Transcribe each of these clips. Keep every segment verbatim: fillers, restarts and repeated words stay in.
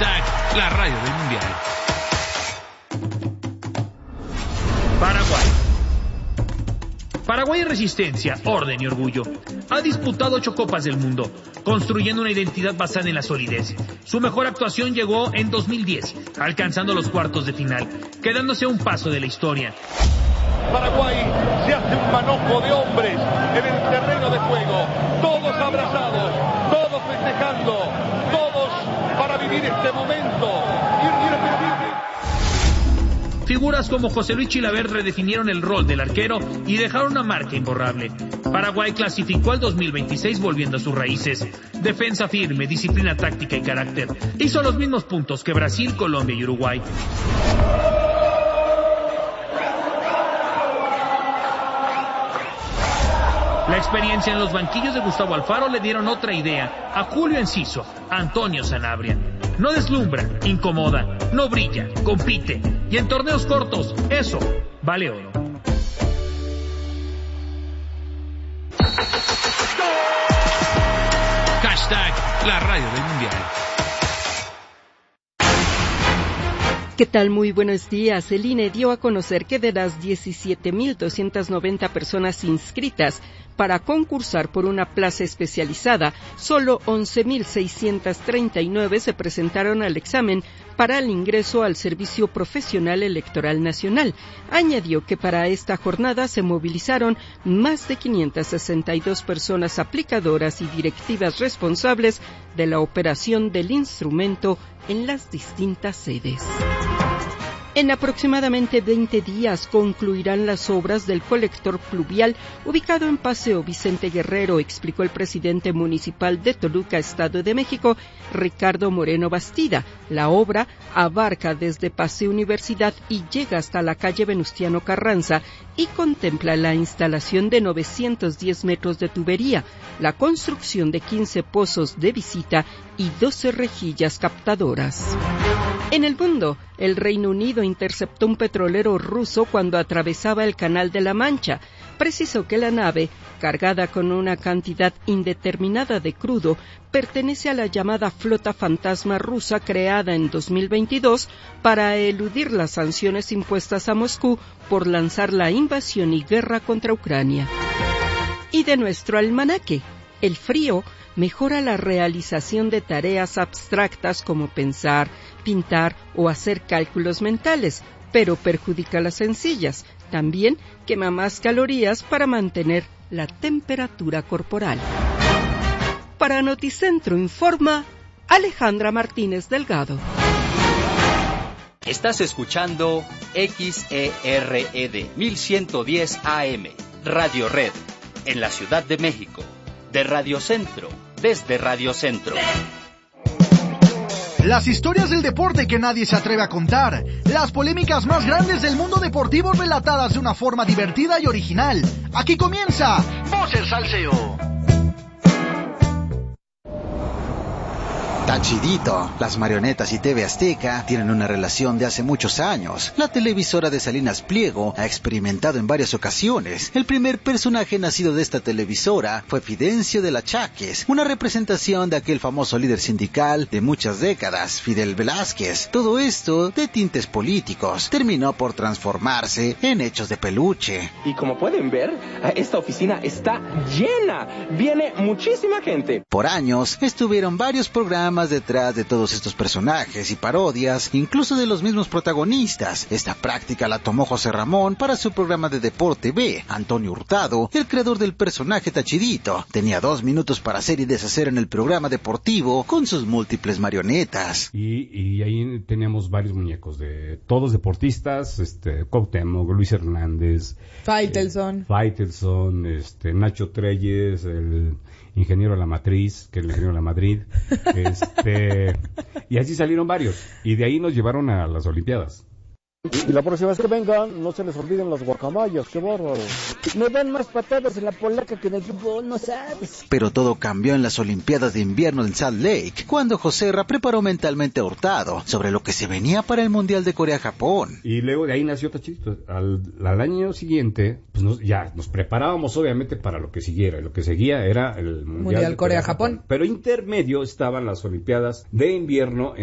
Hashtag la radio del mundial. Paraguay. Paraguay es resistencia, orden y orgullo. Ha disputado ocho Copas del Mundo, construyendo una identidad basada en la solidez. Su mejor actuación llegó en dos mil diez, alcanzando los cuartos de final, quedándose a un paso de la historia. Paraguay se hace un manojo de hombres en el terreno de juego, todos abrazados, todos festejando, todos para vivir este momento irrepetible. Figuras como José Luis Chilavert redefinieron el rol del arquero y dejaron una marca imborrable. Paraguay clasificó al dos mil veintiséis volviendo a sus raíces. Defensa firme, disciplina táctica y carácter. Hizo los mismos puntos que Brasil, Colombia y Uruguay. La experiencia en los banquillos de Gustavo Alfaro le dieron otra idea a Julio Enciso, a Antonio Sanabria. No deslumbra, incomoda, no brilla, compite. Y en torneos cortos, eso vale oro. Hashtag la radio del mundial. ¿Qué tal? Muy buenos días. El I N E dio a conocer que de las diecisiete mil doscientas noventa personas inscritas para concursar por una plaza especializada, solo once mil seiscientos treinta y nueve se presentaron al examen para el ingreso al Servicio Profesional Electoral Nacional. Añadió que para esta jornada se movilizaron más de quinientas sesenta y dos personas aplicadoras y directivas responsables de la operación del instrumento en las distintas sedes. En aproximadamente veinte días concluirán las obras del colector pluvial ubicado en Paseo Vicente Guerrero, explicó el presidente municipal de Toluca, Estado de México, Ricardo Moreno Bastida. La obra abarca desde Paseo Universidad y llega hasta la calle Venustiano Carranza y contempla la instalación de novecientos diez metros de tubería, la construcción de quince pozos de visita y doce rejillas captadoras. En el mundo, el Reino Unido interceptó un petrolero ruso cuando atravesaba el Canal de la Mancha. Precisó que la nave, cargada con una cantidad indeterminada de crudo, pertenece a la llamada Flota Fantasma rusa creada en dos mil veintidós para eludir las sanciones impuestas a Moscú por lanzar la invasión y guerra contra Ucrania. Y de nuestro almanaque, el frío mejora la realización de tareas abstractas como pensar, pintar o hacer cálculos mentales, pero perjudica las sencillas. También quema más calorías para mantener la temperatura corporal. Para Noticentro informa Alejandra Martínez Delgado. Estás escuchando X E R E D mil ciento diez A M, Radio Red, en la Ciudad de México. De Radio Centro, desde Radio Centro. Las historias del deporte que nadie se atreve a contar. Las polémicas más grandes del mundo deportivo relatadas de una forma divertida y original. Aquí comienza Voces Salseo. Tachidito, las marionetas y T V Azteca tienen una relación de hace muchos años. La televisora de Salinas Pliego ha experimentado en varias ocasiones. El primer personaje nacido de esta televisora fue Fidencio de la Cháquez, una representación de aquel famoso líder sindical de muchas décadas, Fidel Velázquez. Todo esto, de tintes políticos, terminó por transformarse en hechos de peluche. Y como pueden ver, esta oficina está llena. Viene muchísima gente. Por años, estuvieron varios programas detrás de todos estos personajes y parodias, incluso de los mismos protagonistas. Esta práctica la tomó José Ramón para su programa de Deporte B. Antonio Hurtado, el creador del personaje Tachidito, tenía dos minutos para hacer y deshacer en el programa deportivo con sus múltiples marionetas. Y, y ahí teníamos varios muñecos, de todos deportistas, este, Cuauhtémoc, Luis Hernández, Faitelson, eh, Faitelson, este, Nacho Treyes, el ingeniero de la Matriz, que es el ingeniero de la Madrid, este, y así salieron varios, y de ahí nos llevaron a las Olimpiadas. Y la próxima vez que vengan, no se les olviden las guacamayas, qué bárbaro. Me dan más patadas en la polaca que en el fútbol, no sabes. Pero todo cambió en las Olimpiadas de Invierno en Salt Lake, cuando Joserra preparó mentalmente a Hurtado sobre lo que se venía para el Mundial de Corea-Japón. Y luego de ahí nació Tachidito. Al, al año siguiente, pues nos, ya nos preparábamos obviamente para lo que siguiera. Lo que seguía era el Mundial, Mundial Corea-Japón. Pero intermedio estaban las Olimpiadas de Invierno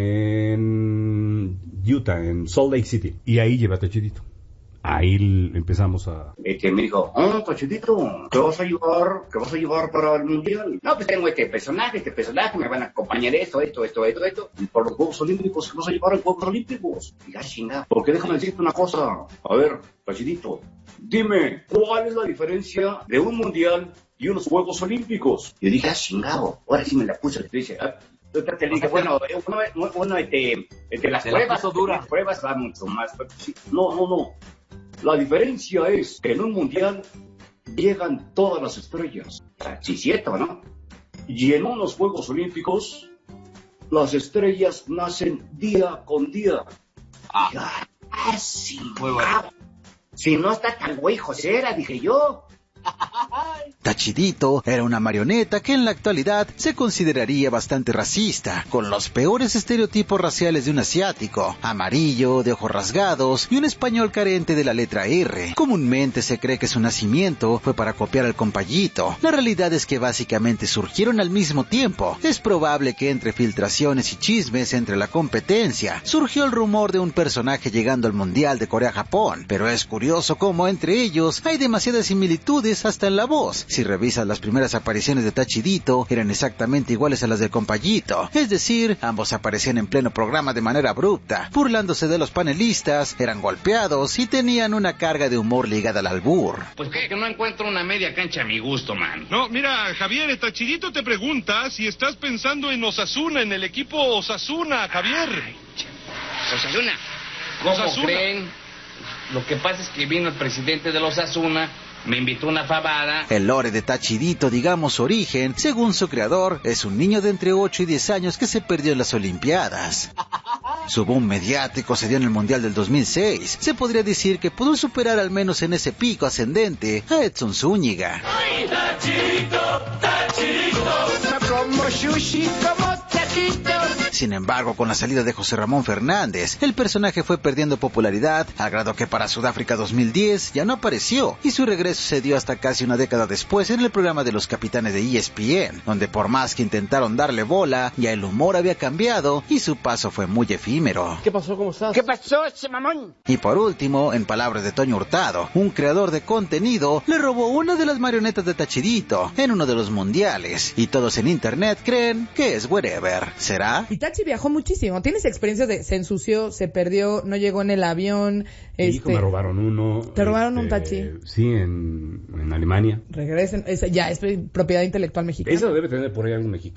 en Utah, en Salt Lake City. Y ahí lleva Tachidito. Ahí empezamos a... Este me dijo, oh, Tachidito, ¿qué vas a llevar? ¿Qué vas a llevar para el Mundial? No, pues tengo este personaje, este personaje, me van a acompañar esto, esto, esto, esto, esto. Y por los Juegos Olímpicos, ¿qué vas a llevar a los Juegos Olímpicos? Y ya, chingada. Porque déjame decirte una cosa. A ver, Tachidito, dime, ¿cuál es la diferencia de un Mundial y unos Juegos Olímpicos? Y yo dije, ah, chingado, ahora sí me la puse. Y dice, ah, te dije, bueno, uno, uno este, este, las pruebas, las pruebas va mucho más. No, no, no. La diferencia es que en un mundial llegan todas las estrellas. Sí, cierto, ¿no? Y en unos Juegos Olímpicos, las estrellas nacen día con día. Ah, ah sí. Muy bueno. Si no está tan güey Josera, dije yo. Tachidito era una marioneta que en la actualidad se consideraría bastante racista, con los peores estereotipos raciales de un asiático, amarillo, de ojos rasgados y un español carente de la letra R. Comúnmente se cree que su nacimiento fue para copiar al compayito. La realidad es que básicamente surgieron al mismo tiempo. Es probable que entre filtraciones y chismes entre la competencia surgió el rumor de un personaje llegando al Mundial de Corea-Japón, pero es curioso cómo entre ellos hay demasiadas similitudes hasta en la voz. Si revisas las primeras apariciones de Tachidito, eran exactamente iguales a las del compayito, es decir, ambos aparecían en pleno programa de manera abrupta, burlándose de los panelistas, eran golpeados y tenían una carga de humor ligada al albur. Pues que, que no encuentro una media cancha a mi gusto, man. No, mira, Javier, Tachidito te pregunta si estás pensando en Osasuna, en el equipo Osasuna, Javier. Ay, Osasuna. ¿Cómo Osasuna. creen? Lo que pasa es que vino el presidente de los Osasuna, me invitó una fabada. El lore de Tachidito, digamos su origen, según su creador, es un niño de entre ocho y diez años que se perdió en las Olimpiadas. Su boom mediático se dio en el Mundial del dos mil seis. Se podría decir que pudo superar al menos en ese pico ascendente a Edson Zúñiga. ¡Ay, Tachito, Tachito! Como sushi, como taquito. Sin embargo, con la salida de José Ramón Fernández, el personaje fue perdiendo popularidad, al grado que para Sudáfrica dos mil diez ya no apareció, y su regreso se dio hasta casi una década después en el programa de los capitanes de E S P N, donde por más que intentaron darle bola, ya el humor había cambiado y su paso fue muy efímero. ¿Qué pasó? ¿Cómo estás? ¿Qué pasó, ese mamón? Y por último, en palabras de Toño Hurtado, un creador de contenido le robó una de las marionetas de Tachidito en uno de los mundiales, y todos en internet creen que es wherever. ¿Será? Y Tachi viajó muchísimo. ¿Tienes experiencias de se ensució, se perdió, no llegó en el avión? Mi este... hijo me robaron uno. ¿Te robaron este, un Tachi? Sí, en, en Alemania. Regresen. Es, ya, es propiedad intelectual mexicana. Eso debe tener por ahí algún mexicano.